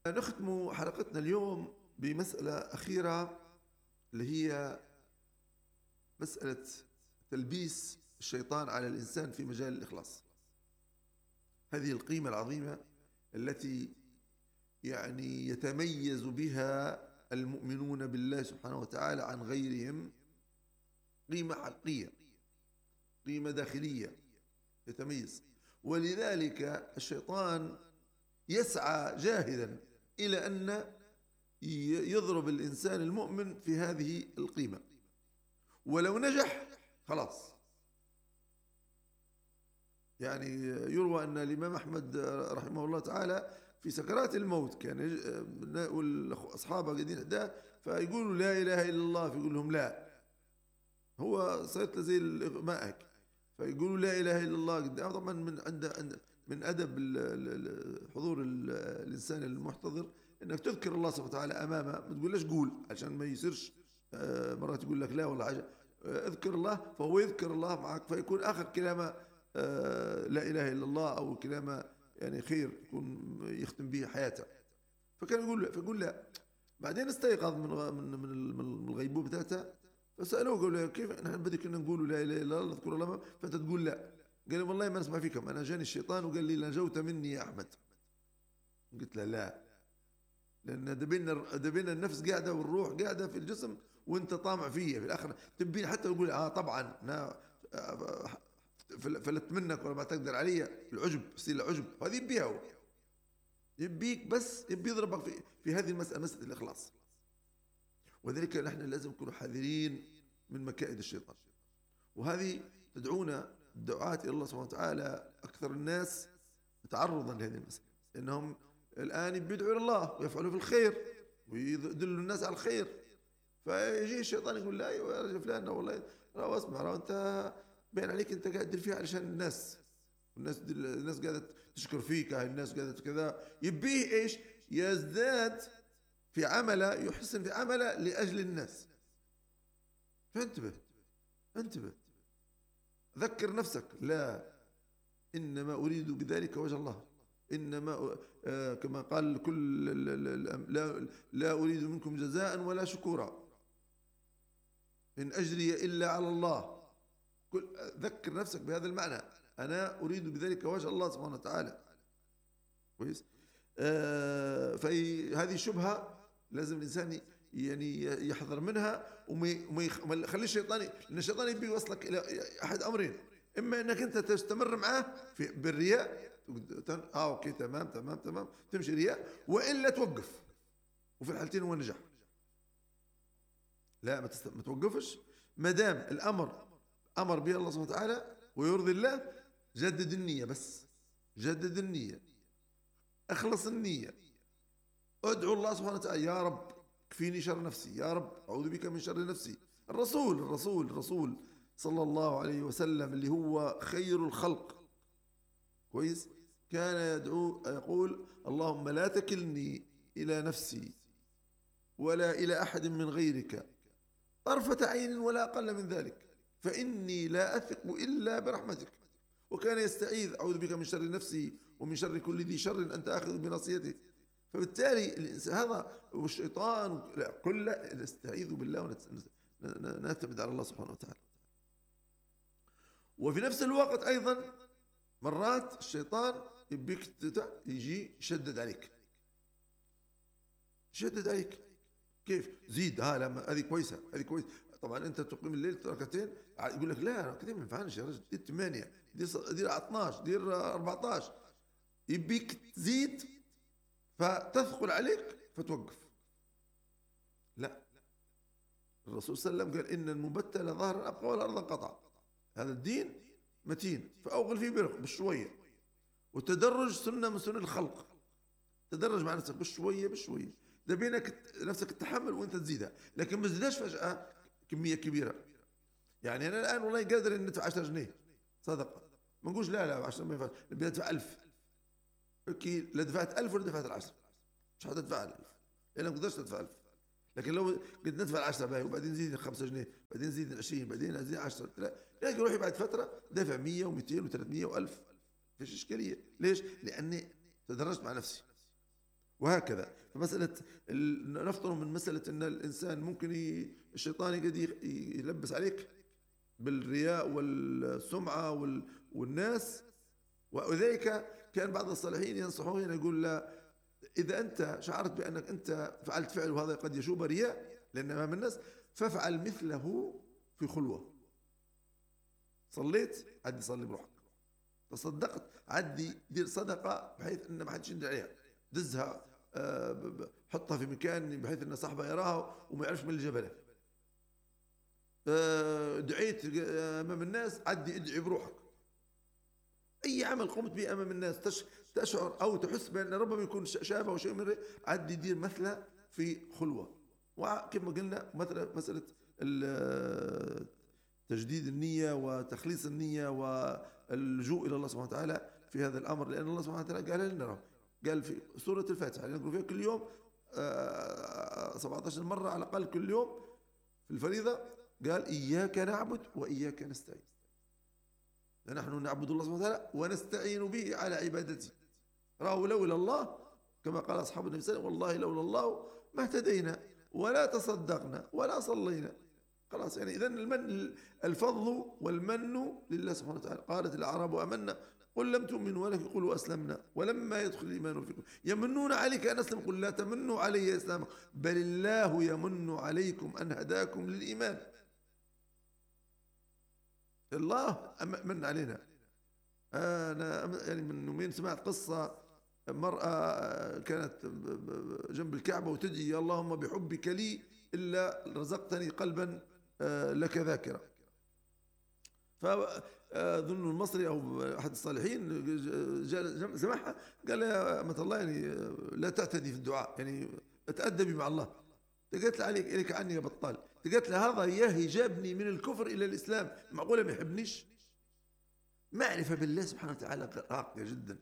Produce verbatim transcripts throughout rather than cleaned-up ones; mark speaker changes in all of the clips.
Speaker 1: نختم حلقتنا اليوم بمسألة أخيرة اللي هي مسألة تلبيس الشيطان على الإنسان في مجال الإخلاص. هذه القيمة العظيمة التي يعني يتميز بها المؤمنون بالله سبحانه وتعالى عن غيرهم، قيمة حقيقية، قيمة داخلية يتميز. ولذلك الشيطان يسعى جاهدا إلى أن يضرب الإنسان المؤمن في هذه القيمة، ولو نجح خلاص. يعني يروى أن الإمام أحمد رحمه الله تعالى في سكرات الموت كان والأصحابه قاعدين حداه فيقولوا لا إله إلا الله، فيقول لهم لا، هو صارت له زي مائك، فيقولوا لا إله إلا الله قدام. طبعا من عند من أدب حضور الإنسان المحتضر إنك تذكر الله سبحانه وتعالى أمامه، ما تقولش قول عشان ما يصيرش مرات يقول لك لا ولا حاجة. اذكر الله فهو يذكر الله معك، فيكون آخر كلامه لا إله إلا الله، أو كلامه يعني خير يكون يختم به حياته. فكان يقول لا، فيقول لا. بعدين استيقظ من من من الغيبوبة بتاعته، فسألوه قالوا كيف نحن بدك كنا نقول لا إله إلا الله نذكر الله فأنت تقول لا؟ قال والله ما نسمع فيكم، أنا جاني الشيطان وقال لي نجوت مني يا أحمد. قلت له لا، لأن دبينا دبينا النفس قاعدة والروح قاعدة في الجسم وأنت طامع فيه في الآخر، تبين حتى يقول آه طبعا أنا فلت منك ولا ما تقدر علي، العجب يصير العجب، هذه يبيها هو، يبيك بس يبي يضربك في, في هذه المسألة، مسألة الإخلاص. وذلك نحن لازم نكون حذرين من مكائد الشيطان، وهذه تدعونا الدعاة إلى الله سبحانه وتعالى أكثر الناس تعرضا لهذه المسألة، لأنهم الآن بيدعوا إلى الله ويفعلوا في الخير ويدلوا الناس على الخير، فيجي الشيطان يقول لا يا رجل فلان والله راه اسمع راه أنت باين عليك أنت قاعد تدير فيها علشان الناس، والناس الناس قاعدة تشكر فيك، الناس قاعدة كذا، يبيه إيش؟ يزداد في عمله، يحسن في عمله لأجل الناس. فانتبه انتبه، ذكر نفسك لا، إنما أريد بذلك وجه الله، إنما آه كما قال كل لا, لا أريد منكم جزاء ولا شكورا إن أجري إلا على الله. كل ذكر نفسك بهذا المعنى، أنا أريد بذلك وجه الله سبحانه وتعالى. كويس. آه فهذه شبهة لازم الإنسان يعني يحذر منها وما يخليش الشيطان، لأن الشيطان يبي يوصلك إلى أحد أمرين، إما أنك أنت تستمر معه في بالرياء، آه أوكي تمام تمام تمام تمشي رياء، وإلا توقف، وفي الحالتين هو نجح. لا ما, ما توقفش، ما دام الأمر أمر به الله سبحانه وتعالى ويرضي الله، جدد النية، بس جدد النية، أخلص النية، ادعو الله سبحانه وتعالى يا رب كفيني شر نفسي، يا رب أعوذ بك من شر نفسي. الرسول الرسول الرسول صلى الله عليه وسلم اللي هو خير الخلق، كويس، كان يدعو يقول اللهم لا تكلني إلى نفسي ولا إلى أحد من غيرك طرفة عين ولا أقل من ذلك، فإني لا أثق إلا برحمتك. وكان يستعيذ أعوذ بك من شر نفسي ومن شر كل ذي شر أنت آخذ بناصيته. فبالتالي الإنسان هذا والشيطان لا كل نستعيذ بالله ونعتمد على الله سبحانه وتعالى. وفي نفس الوقت أيضا مرات الشيطان يبيك يجي يشدد عليك، يشدد عليك كيف؟ زيد، ها لما هذه كويسة هذه كويسة. طبعا أنت تقيم الليل ركعتين يقول لك لا ركعتين ما ينفعش يا رجل، دير ثمانية، دير دير اثناشر، دير أربعتاشر، يبيك تزيد فتثقل عليك فتوقف. لا، الرسول صلى الله عليه وسلم قال إن المبتل ظهر أبقى والأرض انقطع. هذا الدين متين فأوغل فيه برق بشوية، والتدرج سنة من سنن الخلق، تدرج مع نفسك بشوية بشوية، ده بينك نفسك التحمل وانت تزيدها، لكن ما تزيدهاش فجأة كمية كبيرة. يعني أنا الآن والله قادر إن ندفع عشرة جنيه صدقة، ما نقولش لا لا عشرة ما ينفعش، نبي ندفع ألف. اوكي، لا دفعت ألف ولا دفعت العشرة، مش حتدفع الألف لأن ما تقدرش تدفع ألف. لكن لو قد ندفع العشرة باهي وبعدين نزيد خمسة جنيه، بعدين نزيد عشرين، بعدين نزيد عشرة، تلاقي روحي بعد فترة دافع مية ومئتين وثلاثمية وألف، فيش إشكالية. ليش؟ لأني تدرجت مع نفسي وهكذا. فمسألة نفترض من مسألة أن الإنسان ممكن الشيطان قد يلبس عليك بالرياء والسمعة والناس، وذلك كان بعض الصالحين ينصحون يقول لا، إذا أنت شعرت بأنك أنت فعلت فعل وهذا قد يشوب رياء لأن أمام الناس، فافعل مثله في خلوة. صليت عدي صلي بروحك، تصدقت عدي دير صدقة بحيث أن ما حدش يندر عليها، دزها أه حطها في مكان بحيث أن صاحبها يراها وما يعرفش من الجبلة. أه دعيت أمام الناس عدي ادعي بروحك. أي عمل قمت به أمام الناس تشعر أو تحس بأن ربما يكون شابه أو شيء من رأي، عدي دير مثله في خلوة. وكيف ما قلنا مثلا مسألة تجديد النية وتخليص النية واللجوء إلى الله سبحانه وتعالى في هذا الأمر، لأن الله سبحانه وتعالى قال لنا، قال في سورة الفاتحة نقول فيها كل يوم سبعة عشر مرة على الأقل كل يوم في الفريضة، قال إياك نعبد وإياك نستعين. نحن نعبد الله سبحانه وتعالى ونستعين به على عبادته. رأوا لولا الله كما قال أصحاب النبي صلى الله عليه وسلم والله لولا الله ما اهتدينا ولا تصدقنا ولا صلينا. خلاص يعني إذن المن الفضل والمن لله سبحانه وتعالى. قالت الأعراب آمنا قل لم تؤمنوا ولكن قولوا أسلمنا ولما يدخل الإيمان فيكم يمنون عليك أن أسلم قل لا تمنوا علي إسلامكم بل الله يمن عليكم أن هداكم للإيمان. الله من علينا. أنا يعني من يومين سمعت قصة مرأة كانت جنب الكعبة وتدعي اللهم بحبك لي إلا رزقتني قلبا لك ذاكرة. فظن المصري أو أحد الصالحين سمعها قال يا أمة الله يعني لا تعتدي في الدعاء، يعني تأدبي مع الله. قالت له عليك إليك عني يا بطال. قالت له هذا ياهي جابني من الكفر إلى الإسلام، معقولة ما يحبنيش؟ معرفة بالله سبحانه وتعالى راقية جدا.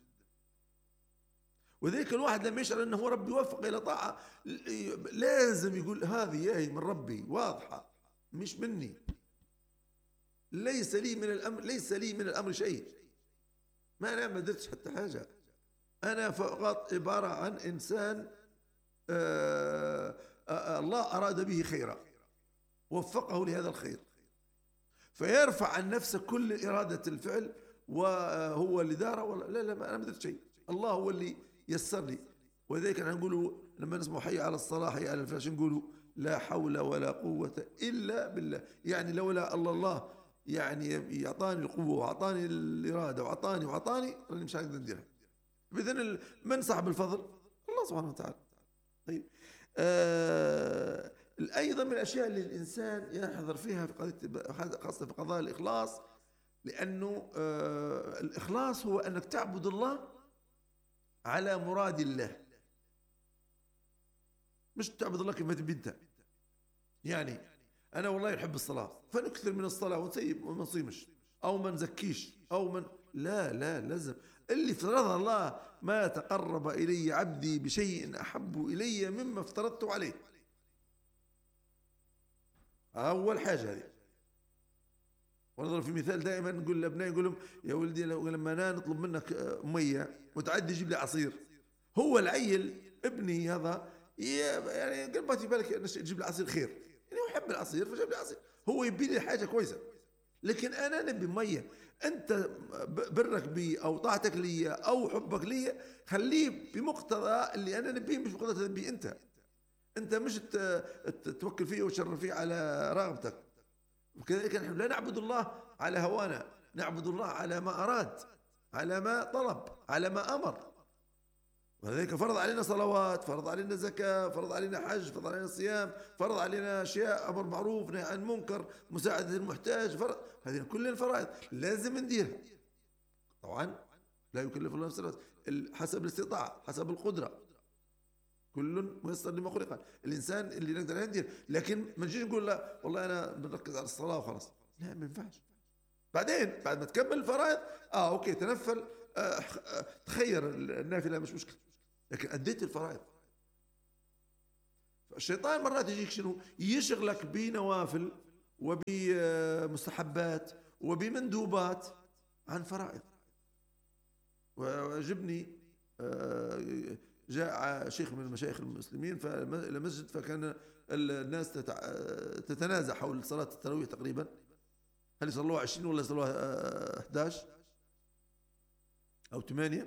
Speaker 1: وذلك الواحد لما يشعر أنه ربي وفق إلى طاعة لازم يقول هذه ياهي من ربي واضحة مش مني، ليس لي من الأمر ليس لي من الأمر شيء، ما أنا ما درتش حتى حاجة، أنا فقط عبارة عن إنسان آآ آآ الله أراد به خيرا وفقه لهذا الخير، فيرفع عن نفسه كل إرادة الفعل وهو اللي داره ولا لا لا ما أنا ما درت شيء، الله هو اللي يسر لي. وذلك احنا نقولوا لما نسمع حي على الصلاة حي على الفلاح نقولوا لا حول ولا قوة إلا بالله، يعني لولا الله الله يعني يعطاني القوة وعطاني الإرادة وعطاني وعطاني راني مش هقدر نديرها. بإذن من صاحب الفضل الله سبحانه وتعالى. طيب آه أيضا من الأشياء اللي الإنسان يحذر فيها في قضية خاصة في قضايا الإخلاص، لأنه آه الإخلاص هو أنك تعبد الله على مراد الله، مش تعبد الله كيف ما تبي أنت. يعني أنا والله أحب الصلاة فنكثر من الصلاة ونسيب وما نصيمش أو ما نزكيش أو من لا لا لازم اللي فرض الله ما تقرب إلي عبدي بشيء أحب إلي مما افترضت عليه. أول حاجة هذه. ونضرب في مثال دائما نقول لأبنائي نقول لهم يا ولدي لما أنا نطلب منك مية وتعدي جيب لي عصير، هو العيل ابني هذا يعني قلبتي بالك تجيب لي عصير خير، يعني هو يحب العصير فجاب لي عصير، هو يبي لي حاجة كويسة، لكن أنا نبي مية. أنت برك بي أو طاعتك لي أو حبك لي خليه بمقتضى اللي أنا نبيه مش بمقتضى تبي أنت. أنت مش توكل فيه وتشرف فيه على رغبتك. وكذلك نحن لا نعبد الله على هوانا، نعبد الله على ما أراد، على ما طلب، على ما أمر. وذلك فرض علينا صلوات، فرض علينا زكاة، فرض علينا حج، فرض علينا صيام، فرض علينا أشياء أمر معروف نهي عن المنكر، مساعدة المحتاج، فرض هذه كل الفرائض لازم نديرها. طبعا لا يكلف الله نفسا حسب الاستطاعة حسب القدرة، كل ميسر لما خلق. الإنسان اللي نقدر ندير، لكن ما نجيش نقول لا والله أنا بنركز على الصلاة وخلاص، لا ما ينفعش. بعدين بعد ما تكمل الفرائض اه اوكي تنفل آه آه تخير النافلة مش مشكلة، لكن أديت الفرائض. الشيطان مرات يجيك شنو يشغلك بنوافل وبمستحبات وبمندوبات عن فرائض. وعجبني جاء شيخ من المشايخ المسلمين إلى مسجد، فكان الناس تتنازع حول صلاة التراويح تقريبا، هل يصلوها عشرين ولا يصلوها أحد عشر أو ثمانية.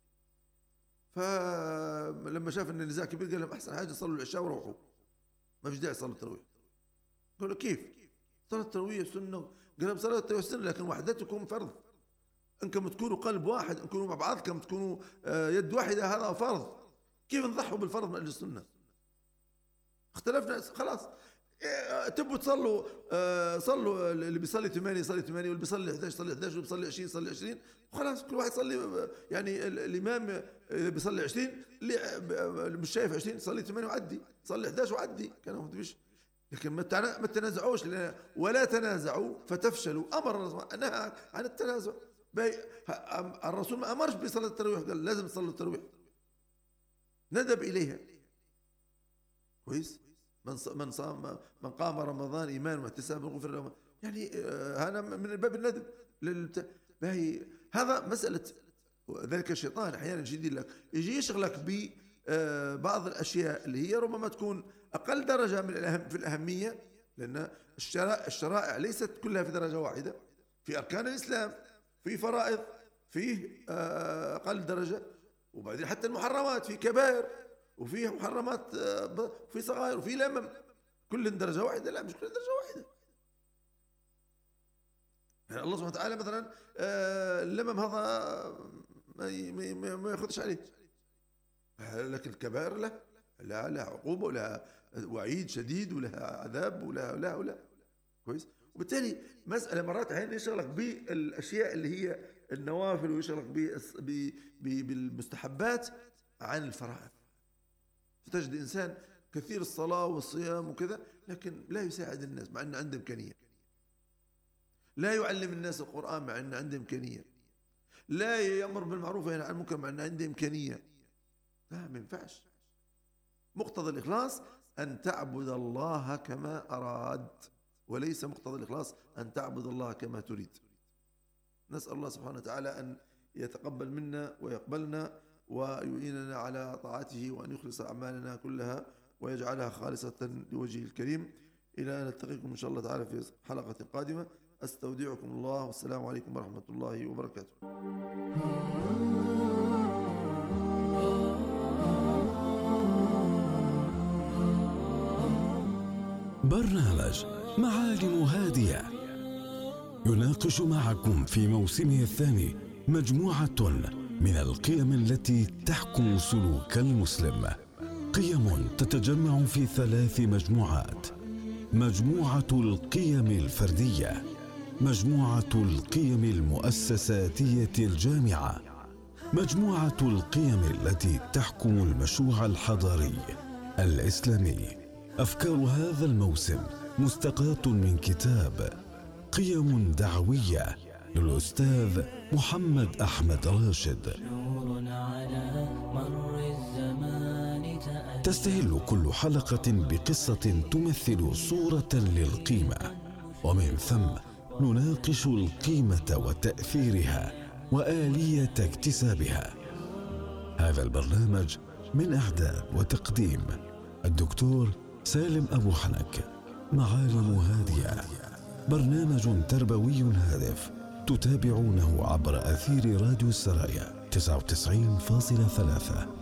Speaker 1: فلما شاف أن النزاع كبير قال لهم أحسن حاجة صلوا العشاء وروحوا، ما فيش داعي صلاة التراويح. قالوا كيف؟ صلاة التراويح سنة. قال لهم صلاة التراويح سنة لكن وحدتكم فرض، انكم تكونوا قلب واحد، انكم مع بعضكم تكونوا يد واحدة، هذا فرض. كيف نضحوا بالفرض من أجل السنة؟ اختلفنا خلاص. تبوا تصلوا صلوا، اللي بيصلي ثمانية يصلي ثمانية، واللي بيصلي أحد عشر يصلي أحد عشر، واللي بيصلي عشرين يصلي عشرين، وخلاص كل واحد يصلي. يعني الإمام إذا بيصلي عشرين، اللي مش شايف عشرين يصلي ثمانية وعدي، صلي أحد عشر وعدي، كانوا مش. لكن ما تنازعوش، ولا تنازعوا فتفشلوا. أمر الرسول نهى عن التنازع. الرسول ما أمرش بصلاة التراويح، قال لازم تصلوا التراويح، ندب إليها. كويس. من من صام من قام رمضان إيمانا واحتسابا غفر له. يعني هذا من باب الندب. هذا مسألة. ذلك الشيطان أحيانا يجي لك يجي يشغلك ببعض الأشياء اللي هي ربما تكون أقل درجة من الأهم في الأهمية، لأن الشرائع ليست كلها في درجة واحدة. في أركان الإسلام، في فرائض، فيه أقل درجة، وبعدين حتى المحرمات في كبائر، وفي محرمات، في صغائر، وفي لمم. كل درجة واحدة؟ لا، مش كل درجة واحدة. يعني الله سبحانه وتعالى مثلا اللمم هذا ما ما ياخذش عليه، لكن الكبائر له لا لها عقوبة ولها وعيد شديد ولها عذاب ولها ولا ولا كويس. وبالتالي مسألة مرات أحيانا يشغلك بالأشياء اللي هي النوافل، ويشغلك بالمستحبات عن الفرائض. فتجد إنسان كثير الصلاة والصيام وكذا، لكن لا يساعد الناس مع أنه عنده إمكانية، لا يعلم الناس القرآن مع أنه عنده إمكانية، لا يأمر بالمعروف وينهى عن المنكر مع أنه عنده إمكانية. لا، ما ينفعش. مقتضى الإخلاص أن تعبد الله كما أراد، وليس مقتضى الإخلاص أن تعبد الله كما تريد. نسأل الله سبحانه وتعالى أن يتقبل منا ويقبلنا ويعيننا على طاعته، وأن يخلص أعمالنا كلها ويجعلها خالصة لوجهه الكريم. إلى أن نلتقيكم إن شاء الله تعالى في حلقة قادمة. أستودعكم الله، والسلام عليكم ورحمة الله وبركاته.
Speaker 2: برنامج معالم هادية يناقش معكم في موسمه الثاني مجموعة من القيم التي تحكم سلوك المسلم. قيم تتجمع في ثلاث مجموعات: مجموعة القيم الفردية، مجموعة القيم المؤسساتية الجامعة، مجموعة القيم التي تحكم المشروع الحضاري الإسلامي. أفكار هذا الموسم مستقاة من كتاب قيم دعوية للأستاذ محمد أحمد راشد. تستهل كل حلقة بقصة تمثل صورة للقيمة، ومن ثم نناقش القيمة وتأثيرها وآلية اكتسابها. هذا البرنامج من إعداد وتقديم الدكتور سالم أبو حنك. معالم هادية برنامج تربوي هادف تتابعونه عبر أثير راديو السرايا تسعة وتسعين فاصلة ثلاثة.